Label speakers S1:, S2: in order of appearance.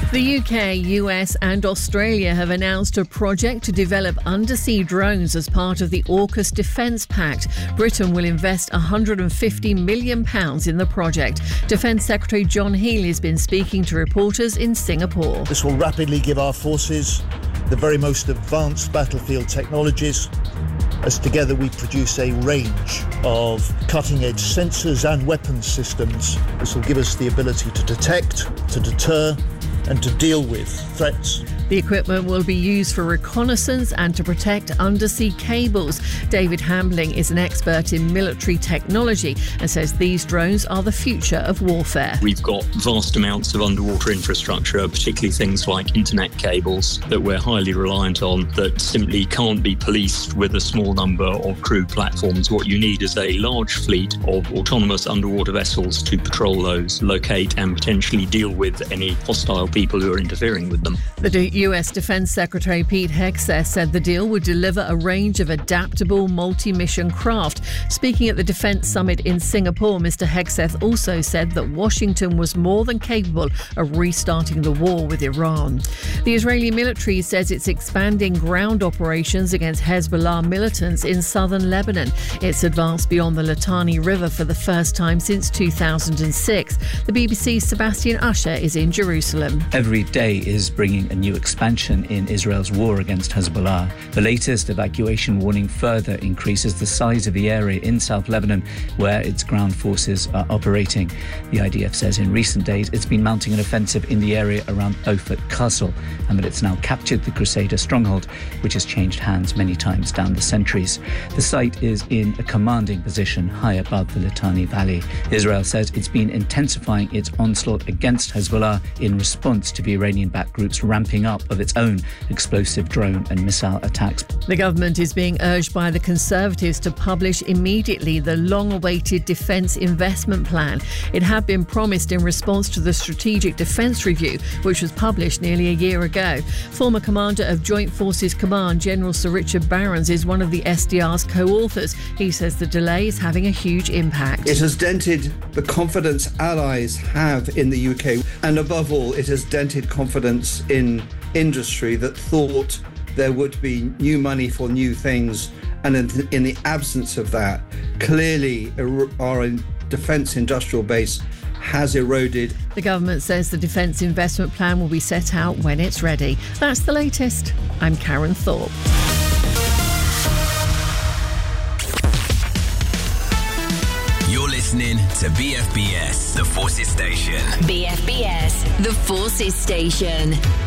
S1: The UK, US and Australia have announced a project to develop undersea drones as part of the AUKUS Defence Pact. Britain will invest £150 million in the project. Defence Secretary John Healey has been speaking to reporters in Singapore.
S2: This will rapidly give our forces the very most advanced battlefield technologies, as together we produce a range of cutting-edge sensors and weapons systems. This will give us the ability to detect, to deter and to deal with threats.
S1: The equipment will be used for reconnaissance and to protect undersea cables. David Hambling is an expert in military technology and says these drones are the future of warfare.
S3: We've got vast amounts of underwater infrastructure, particularly things like internet cables that we're highly reliant on, that simply can't be policed with a small number of crewed platforms. What you need is a large fleet of autonomous underwater vessels to patrol those, locate and potentially deal with any hostile people who are interfering with them.
S1: The US Defence Secretary Pete Hegseth said the deal would deliver a range of adaptable multi-mission craft. Speaking at the Defence Summit in Singapore, Mr Hegseth also said that Washington was more than capable of restarting the war with Iran. The Israeli military says it's expanding ground operations against Hezbollah militants in southern Lebanon. It's advanced beyond the Litani River for the first time since 2006. The BBC's Sebastian Usher is in Jerusalem.
S4: Every day is bringing a new expansion in Israel's war against Hezbollah. The latest evacuation warning further increases the size of the area in South Lebanon where its ground forces are operating. The IDF says in recent days it's been mounting an offensive in the area around Ofat Castle and that it's now captured the Crusader stronghold, which has changed hands many times down the centuries. The site is in a commanding position high above the Litani Valley. Israel says it's been intensifying its onslaught against Hezbollah in response to the Iranian-backed group's ramping up of its own explosive drone and missile attacks.
S1: The government is being urged by the Conservatives to publish immediately the long-awaited Defence Investment Plan. It had been promised in response to the Strategic Defence Review, which was published nearly a year ago. Former Commander of Joint Forces Command, General Sir Richard Barrons, is one of the SDR's co-authors. He says the delay is having a huge impact.
S5: It has dented the confidence allies have in the UK, and above all, it has dented confidence in industry that thought there would be new money for new things, and in the absence of that, clearly our defence industrial base has eroded.
S1: The government says the Defence Investment Plan will be set out when it's ready. That's the latest. I'm Karen Thorpe.
S6: You're listening to BFBS, The Forces Station.
S7: BFBS, The Forces Station.